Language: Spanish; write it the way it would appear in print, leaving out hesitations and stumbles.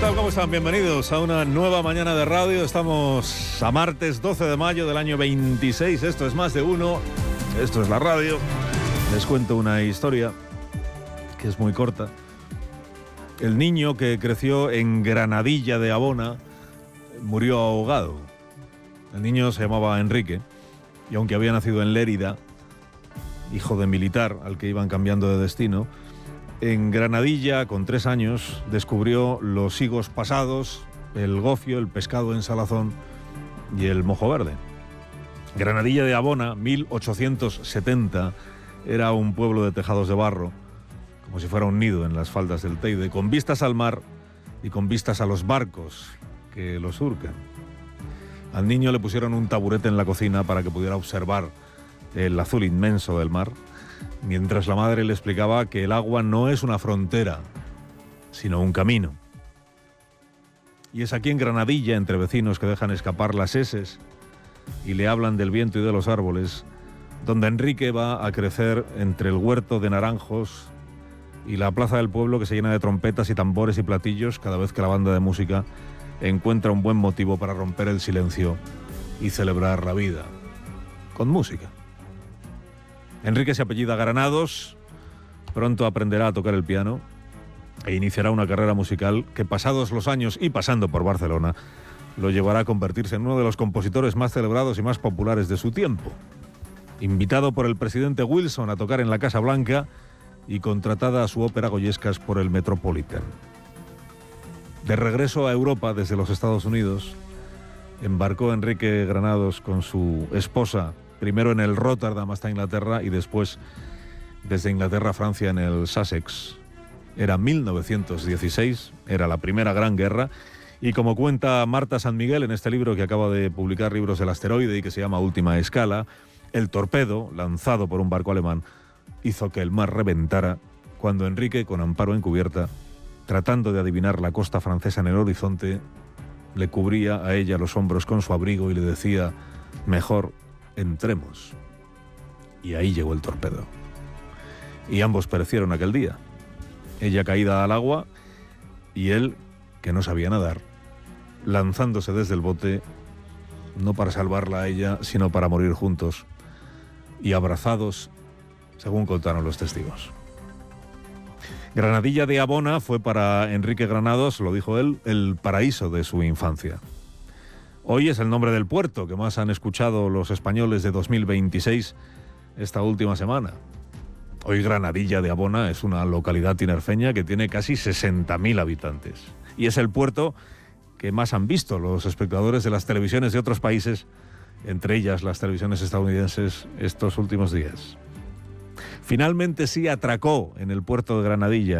tal? ¿Cómo están? Bienvenidos a una nueva mañana de radio. Estamos a martes 12 de mayo del año 26. Esto es Más de Uno. Esto es la radio. Les cuento una historia que es muy corta. El niño que creció en Granadilla de Abona murió ahogado. El niño se llamaba Enrique y aunque había nacido en Lérida, hijo de militar al que iban cambiando de destino, en Granadilla, con 3 años, descubrió los higos pasados, el gofio, el pescado en salazón y el mojo verde. Granadilla de Abona, 1870, era un pueblo de tejados de barro, como si fuera un nido en las faldas del Teide, con vistas al mar y con vistas a los barcos que lo surcan. Al niño le pusieron un taburete en la cocina para que pudiera observar el azul inmenso del mar, mientras la madre le explicaba que el agua no es una frontera, sino un camino. Y es aquí en Granadilla, entre vecinos que dejan escapar las eses y le hablan del viento y de los árboles, donde Enrique va a crecer entre el huerto de naranjos y la plaza del pueblo que se llena de trompetas y tambores y platillos cada vez que la banda de música encuentra un buen motivo para romper el silencio y celebrar la vida con música. Enrique se apellida Granados, pronto aprenderá a tocar el piano e iniciará una carrera musical que, pasados los años y pasando por Barcelona, lo llevará a convertirse en uno de los compositores más celebrados y más populares de su tiempo. Invitado por el presidente Wilson a tocar en la Casa Blanca y contratada a su ópera Goyescas por el Metropolitan. De regreso a Europa desde los Estados Unidos, embarcó Enrique Granados con su esposa, primero en el Rotterdam hasta Inglaterra y después desde Inglaterra a Francia en el Sussex. Era 1916, era la primera gran guerra, y como cuenta Marta San Miguel en este libro que acaba de publicar Libros del Asteroide y que se llama Última Escala, el torpedo, lanzado por un barco alemán, hizo que el mar reventara cuando Enrique, con amparo en cubierta, tratando de adivinar la costa francesa en el horizonte, le cubría a ella los hombros con su abrigo y le decía: mejor entremos. Y ahí llegó el torpedo. Y ambos perecieron aquel día. Ella caída al agua y él, que no sabía nadar, lanzándose desde el bote, no para salvarla a ella, sino para morir juntos y abrazados, según contaron los testigos. Granadilla de Abona fue para Enrique Granados, lo dijo él, el paraíso de su infancia. Hoy es el nombre del puerto que más han escuchado los españoles de 2026 esta última semana. Hoy Granadilla de Abona es una localidad tinerfeña que tiene casi 60.000 habitantes. Y es el puerto que más han visto los espectadores de las televisiones de otros países, entre ellas las televisiones estadounidenses, estos últimos días. Finalmente sí atracó en el puerto de Granadilla